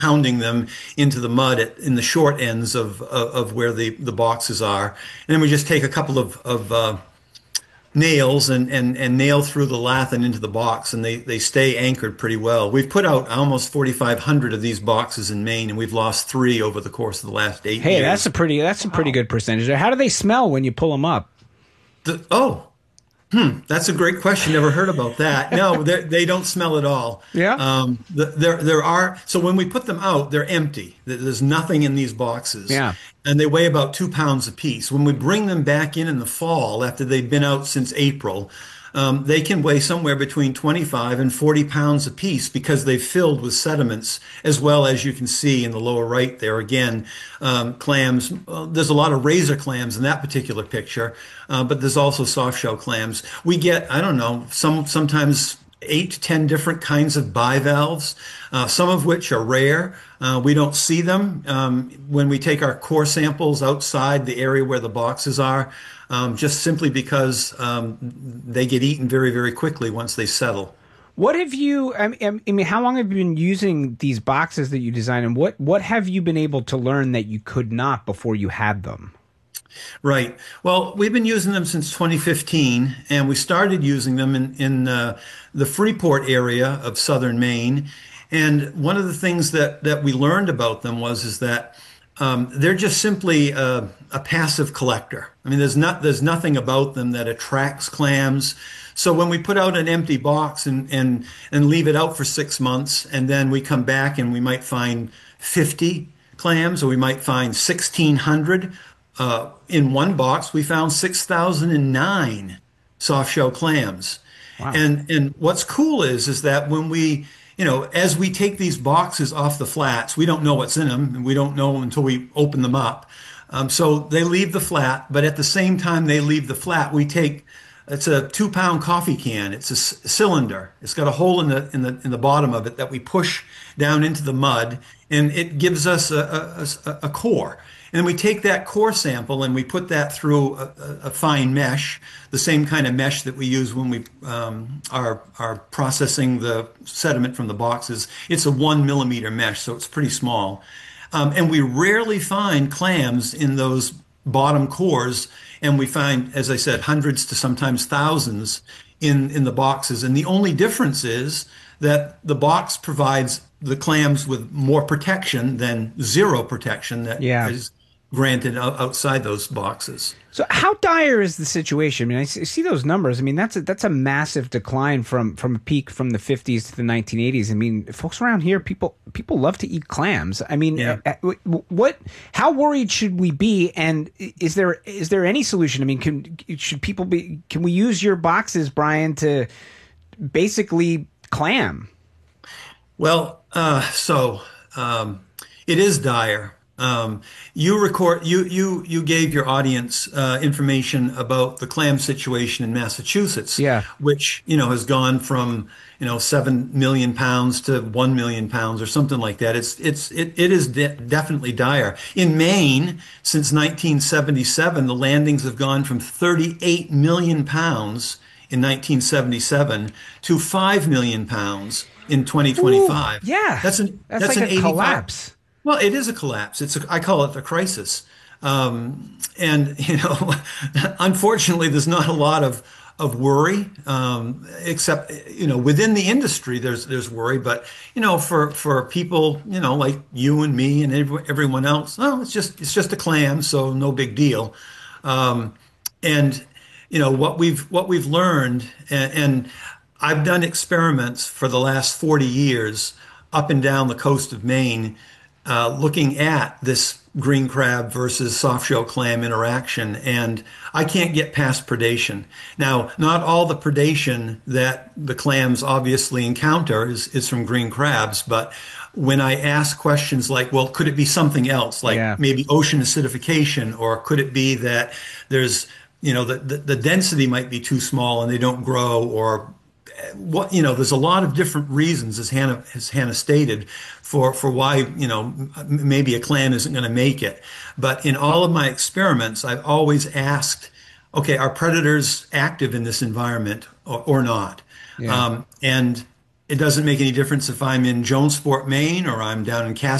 pounding them into the mud in the short ends of where the boxes are. And then we just take a couple of nails and nail through the lath and into the box, and they stay anchored pretty well. We've put out almost 4,500 of these boxes in Maine, and we've lost three over the course of the last 8 Hey, years. that's a pretty good percentage. How do they smell when you pull them up? Oh, that's a great question. Never heard about that. No, they don't smell at all. Yeah. There are, so when we put them out, they're empty. There's nothing in these boxes. Yeah. And they weigh about 2 pounds apiece. When we bring them back in the fall, after they've been out since April, they can weigh somewhere between 25 and 40 pounds apiece because they've filled with sediments, as well as you can see in the lower right there. Again, clams. There's a lot of razor clams in that particular picture, but there's also soft shell clams. We get, I don't know, sometimes 8 to 10 different kinds of bivalves, some of which are rare. We don't see them when we take our core samples outside the area where the boxes are, just simply because they get eaten very, very quickly once they settle. What have you, I mean, how long have you been using these boxes that you design, and what have you been able to learn that you could not before you had them? Right. Well, we've been using them since 2015, and we started using them in the Freeport area of southern Maine. And one of the things that we learned about them is that they're just simply a passive collector. I mean, there's nothing about them that attracts clams. So when we put out an empty box and leave it out for 6 months, and then we come back and we might find 50 clams, or we might find 1,600. In one box, we found 6,009 soft shell clams. Wow. And what's cool is that when we, as we take these boxes off the flats, we don't know what's in them, and we don't know until we open them up. So they leave the flat, but at the same time they leave the flat, it's a 2 pound coffee can. It's a cylinder. It's got a hole in the bottom of it that we push down into the mud, and it gives us a core. And we take that core sample and we put that through a fine mesh, the same kind of mesh that we use when we are processing the sediment from the boxes. It's a 1 millimeter mesh, so it's pretty small. And we rarely find clams in those bottom cores, and we find, as I said, hundreds to sometimes thousands in the boxes. And the only difference is that the box provides the clams with more protection than zero protection that is granted outside those boxes. So how dire is the situation? I mean, I see those numbers. I mean, that's a massive decline from a peak from the 50s to the 1980s. I mean, folks around here, people love to eat clams. I mean, how worried should we be? And is there any solution? I mean, can we use your boxes, Brian, to basically clam? Well, it is dire. You gave your audience information about the clam situation in Massachusetts, which has gone from 7 million pounds to 1 million pounds or something like that. It is definitely dire. In Maine, since 1977, the landings have gone from 38 million pounds in 1977 to 5 million pounds in 2025. Ooh, yeah, that's like an a collapse. Well, it is a collapse. I call it a crisis. And unfortunately, there's not a lot of worry, except, within the industry, there's worry. But, for people, like you and me and everyone else, no, it's just a clam, so no big deal. And, what we've learned, and I've done experiments for the last 40 years up and down the coast of Maine, looking at this green crab versus soft shell clam interaction, and I can't get past predation. Now, not all the predation that the clams obviously encounter is from green crabs, but when I ask questions like, well, could it be something else, like maybe ocean acidification, or could it be that there's, the density might be too small and they don't grow, or there's a lot of different reasons, as Hannah stated, for why, maybe a clam isn't going to make it. But in all of my experiments, I've always asked, okay, are predators active in this environment or not? Yeah. And it doesn't make any difference if I'm in Jonesport, Maine, or I'm down in Cascade,